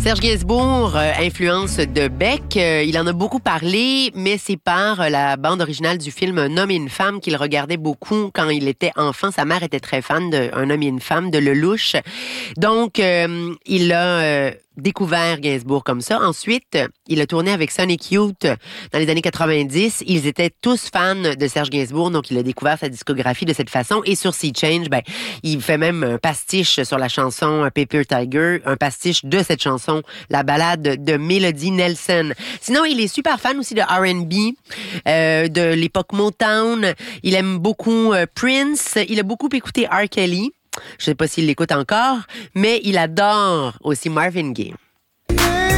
Serge Gainsbourg, influence de Beck, il en a beaucoup parlé, mais c'est par la bande originale du film Un homme et une femme qu'il regardait beaucoup quand il était enfant. Sa mère était très fan de Un homme et une femme, de Lelouch. Donc, il a découvert Gainsbourg comme ça. Ensuite, il a tourné avec Sonic Youth dans les années 90. Ils étaient tous fans de Serge Gainsbourg, donc il a découvert sa discographie de cette façon. Et sur Sea Change, il fait même un pastiche sur la chanson Paper Tiger, un pastiche de cette chanson, la ballade de Melody Nelson. Sinon, il est super fan aussi de R&B, de l'époque Motown. Il aime beaucoup Prince. Il a beaucoup écouté R. Kelly. Je sais pas s'il l'écoute encore, mais il adore aussi Marvin Gaye.